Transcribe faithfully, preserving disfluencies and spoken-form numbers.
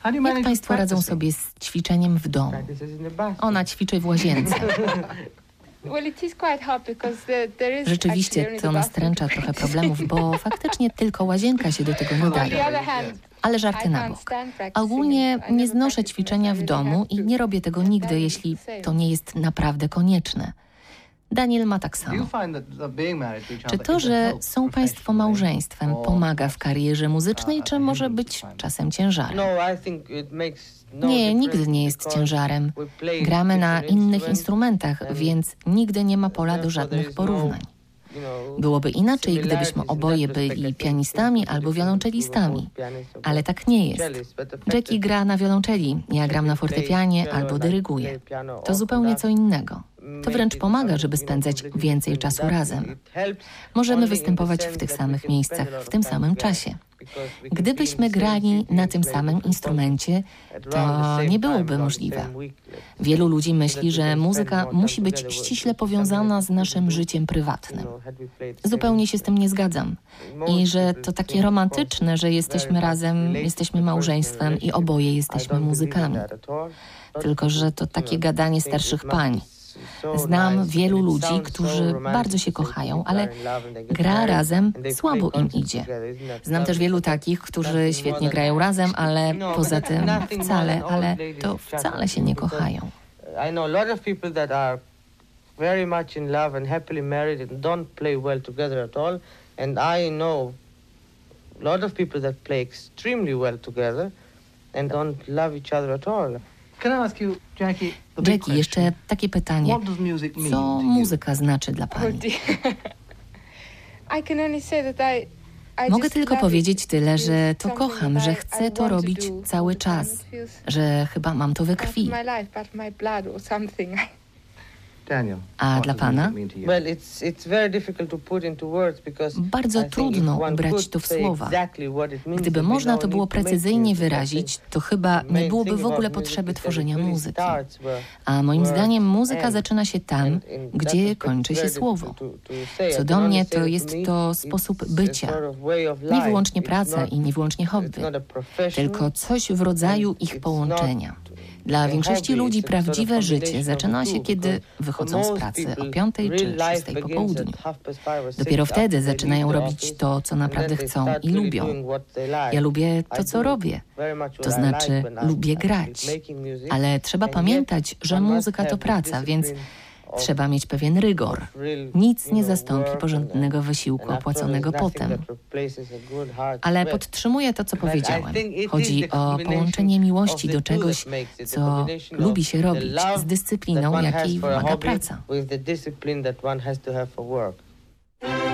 Jak państwo radzą sobie z ćwiczeniem w domu? Ona ćwiczy w łazience. Rzeczywiście to nastręcza trochę problemów, bo faktycznie tylko łazienka się do tego nadaje. Ale żarty na bok. Ogólnie nie znoszę ćwiczenia w domu i nie robię tego nigdy, jeśli to nie jest naprawdę konieczne. Daniel ma tak samo. Czy to, że są państwo małżeństwem, pomaga w karierze muzycznej, czy może być czasem ciężarem? Nie, nigdy nie jest ciężarem. Gramy na innych instrumentach, więc nigdy nie ma pola do żadnych porównań. Byłoby inaczej, gdybyśmy oboje byli pianistami albo wiolonczelistami, ale tak nie jest. Jackie gra na wiolonczeli, ja gram na fortepianie albo dyryguję. To zupełnie co innego. To wręcz pomaga, żeby spędzać więcej czasu razem. Możemy występować w tych samych miejscach w tym samym czasie. Gdybyśmy grali na tym samym instrumencie, to nie byłoby możliwe. Wielu ludzi myśli, że muzyka musi być ściśle powiązana z naszym życiem prywatnym. Zupełnie się z tym nie zgadzam. I że to takie romantyczne, że jesteśmy razem, jesteśmy małżeństwem i oboje jesteśmy muzykami. Tylko że to takie gadanie starszych pań. Znam wielu ludzi, którzy bardzo się kochają, ale gra razem słabo im idzie. Znam też wielu takich, którzy świetnie grają razem, ale poza tym wcale, ale to wcale się nie kochają. I know a lot of people that are very much in love and happily married and don't play well together at all. And I know a lot of people that play extremely well together and don't love each other at all. Jackie, jeszcze takie pytanie. Co muzyka znaczy dla pani? Mogę tylko powiedzieć tyle, że to kocham, że chcę to robić cały czas, że chyba mam to we krwi. A dla pana? Bardzo trudno ubrać to w słowa. Gdyby można to było precyzyjnie wyrazić, to chyba nie byłoby w ogóle potrzeby tworzenia muzyki. A moim zdaniem muzyka zaczyna się tam, gdzie kończy się słowo. Co do mnie, to jest to sposób bycia. Nie wyłącznie praca i nie wyłącznie hobby, tylko coś w rodzaju ich połączenia. Dla większości ludzi prawdziwe życie zaczyna się, kiedy wychodzą z pracy o piątej czy szóstej po południu. Dopiero wtedy zaczynają robić to, co naprawdę chcą i lubią. Ja lubię to, co robię. To znaczy, lubię grać. Ale trzeba pamiętać, że muzyka to praca, więc trzeba mieć pewien rygor. Nic nie zastąpi porządnego wysiłku opłaconego potem. Ale podtrzymuję to, co powiedziałem. Chodzi o połączenie miłości do czegoś, co lubi się robić, z dyscypliną, jakiej wymaga praca.